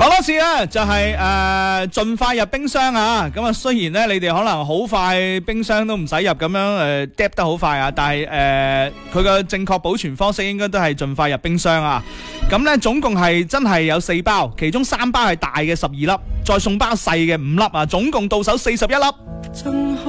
好多次啊，就係盡快入冰箱啊！咁啊，雖然咧你哋可能好快冰箱都唔使入咁樣嗒得好快啊，但係佢嘅正確保存方式應該都係盡快入冰箱啊！咁咧總共係真係有4包，其中3包係大嘅12粒，再送包細嘅5粒啊，總共到手41粒。